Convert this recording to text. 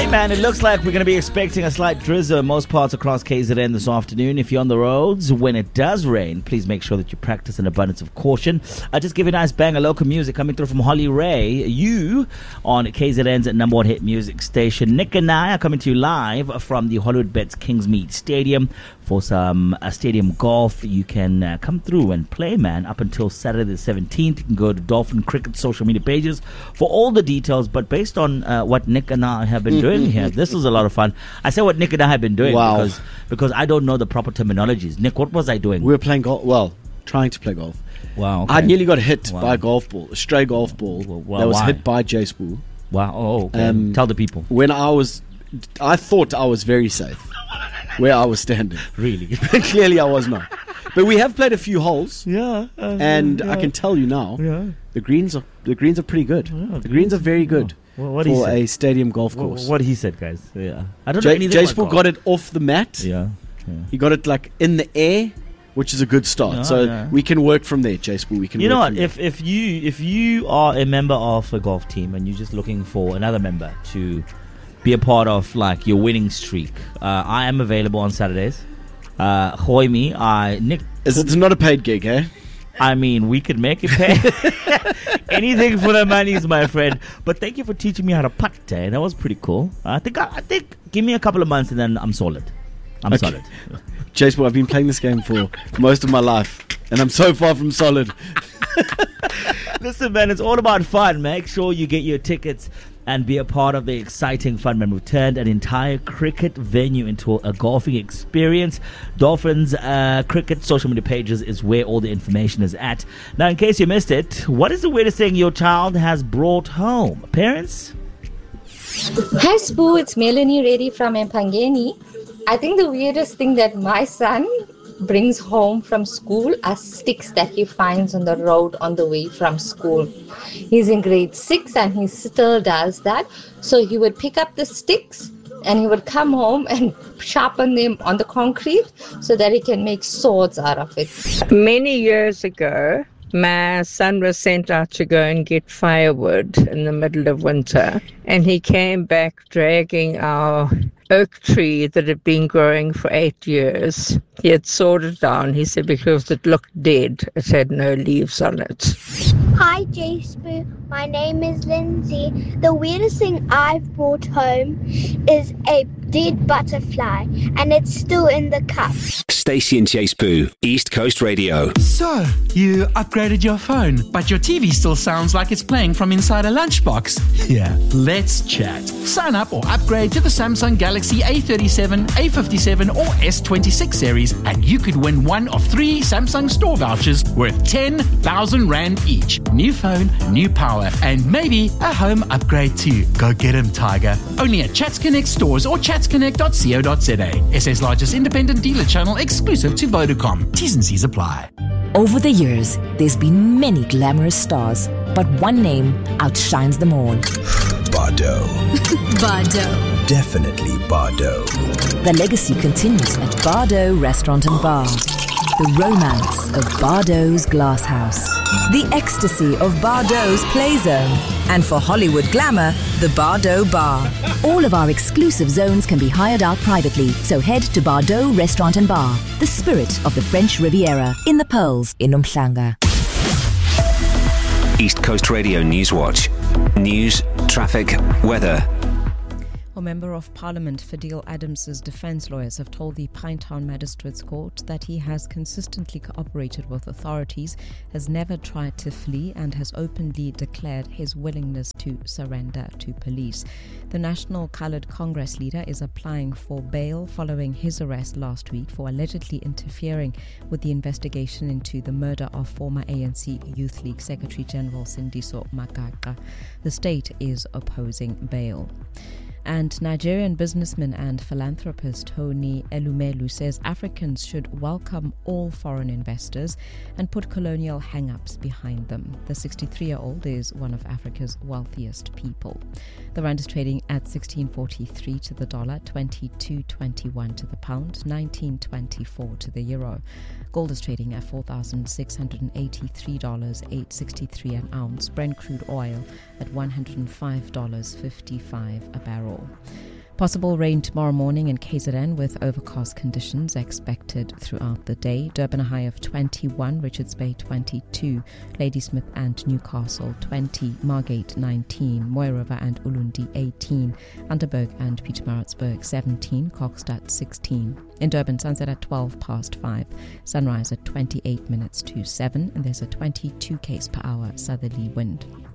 Hey man, it looks like we're going to be expecting a slight drizzle in most parts across KZN this afternoon. If you're on the roads, when it does rain, please make sure that you practice an abundance of caution. Just give you a nice bang of local music coming through from Holly Ray. You on KZN's number one hit music station. Nick and I are coming to you live from the Hollywood Bets Kingsmead Stadium for some stadium golf. You can come through and play, man, up until Saturday the 17th. You can go to Dolphin Cricket social media pages for all the details. But based on what Nick and I have been doing here, this was a lot of fun. I say what Nick and I have been doing because I don't know the proper terminologies. Nick, what was I doing? We were playing golf. Well, trying to play golf. Wow. Okay. I nearly got hit by a golf ball, a stray golf ball that was hit by Jay Spoo. Wow. Oh, okay. Tell the people. When I thought I was very safe where I was standing. Really? Clearly I was not. But we have played a few holes. Yeah. And I can tell you now, the greens are pretty good. Yeah, the greens are very good. What for a stadium golf course. What he said, guys. Yeah. I don't know anything Jay about Spoo got it off the mat. Yeah. He got it like in the air, which is a good start. We can work from there, Jay Spoo. We can. You know what? If you are a member of a golf team and you're just looking for another member to be a part of like your winning streak, I am available on Saturdays. Hoy me, Nick. It's not a paid gig, eh? I mean, we could make it pay. Anything for the monies, my friend. But thank you for teaching me how to putt. That was pretty cool. I think give me a couple of months and then I'm solid. I'm solid. Jay Spoo, I've been playing this game for most of my life, and I'm so far from solid. Listen, man, it's all about fun. Make sure you get your tickets and be a part of the exciting fun. Man, we've turned an entire cricket venue into a golfing experience. Dolphins cricket social media pages is where all the information is at. Now, in case you missed it, what is the weirdest thing your child has brought home? Parents? Hi Spoo, it's Melanie Reddy from Empangeni. I think the weirdest thing that my son brings home from school are sticks that he finds on the road on the way from school. He's in grade 6 and he still does that. So he would pick up the sticks and he would come home and sharpen them on the concrete so that he can make swords out of it. Many years ago, my son was sent out to go and get firewood in the middle of winter, and he came back dragging our oak tree that had been growing for 8 years. He had sawed it down, he said, because it looked dead. It had no leaves on it. Hi Jay Spoo, my name is Lindsay. The weirdest thing I've brought home is a dead butterfly, and it's still in the cup. Stacey and Jay Spoo, East Coast Radio. So, you upgraded your phone, but your TV still sounds like it's playing from inside a lunchbox. Yeah, let's chat. Sign up or upgrade to the Samsung Galaxy A37, A57 or S26 series, and you could win one of 3 Samsung store vouchers worth 10,000 Rand each. New phone, new power, and maybe a home upgrade too. Go get 'em, Tiger. Only at Chats Connect stores or chatsconnect.co.za. SA's largest independent dealer channel exclusive to Vodacom. T's and C's apply. Over the years, there's been many glamorous stars, but one name outshines them all. Bardo. Bardo. Definitely Bardo. The legacy continues at Bardo Restaurant and Bar. The romance of Bardo's Glass House. The ecstasy of Bardo's Play Zone. And for Hollywood glamour, the Bardo Bar. All of our exclusive zones can be hired out privately, so head to Bardo Restaurant and Bar, the spirit of the French Riviera, in the Pearls in Umhlanga. East Coast Radio News Watch. News, traffic, weather. A Member of Parliament Fadil Adams's defence lawyers have told the Pinetown Magistrates Court that he has consistently cooperated with authorities, has never tried to flee, and has openly declared his willingness to surrender to police. The National Coloured Congress leader is applying for bail following his arrest last week for allegedly interfering with the investigation into the murder of former ANC Youth League Secretary General Sindiso Magaqa. The state is opposing bail. And Nigerian businessman and philanthropist Tony Elumelu says Africans should welcome all foreign investors and put colonial hang-ups behind them. The 63-year-old is one of Africa's wealthiest people. The rand is trading at 16.43 to the dollar, 22.21 to the pound, 19.24 to the euro. Gold is trading at $4,683.863 an ounce. Brent crude oil at $105.55 a barrel. Possible rain tomorrow morning in KZN with overcast conditions expected throughout the day. Durban a high of 21, Richards Bay 22, Ladysmith and Newcastle 20, Margate 19, Moy River and Ulundi 18, Underberg and Pietermaritzburg 17, Kokstad 16. In Durban, sunset at 12 past 5, sunrise at 28 minutes to 7, and there's a 22 km/h southerly wind.